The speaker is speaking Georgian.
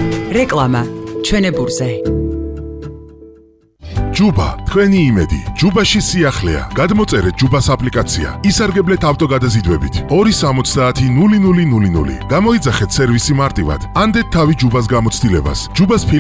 რეკლამა ჩვენებურზე. ჯუბა, თქვენი იმედი. ჯუბაში სიახლეა. გადმოწერეთ ჯუბას აპლიკაცია. ისარგებლეთ ავტოგადაზიდვებით. 270 0000. გამოიძახეთ სერვისი მარტივად. ანდეთ თავი ჯუბას გამოცდილებას. ჯუბას